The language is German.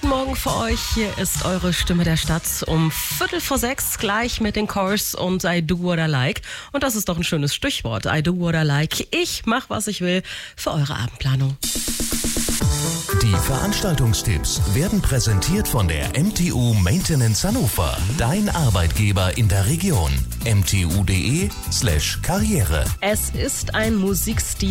guten Morgen für euch. Hier ist eure Stimme der Stadt um 5:45 gleich mit den Chorus und I Do What I Like. Und das ist doch ein schönes Stichwort. I Do What I Like. Ich mach, was ich will für eure Abendplanung. Die Veranstaltungstipps werden präsentiert von der MTU Maintenance Hannover. Dein Arbeitgeber in der Region. mtu.de/karriere. Es ist ein Musikstil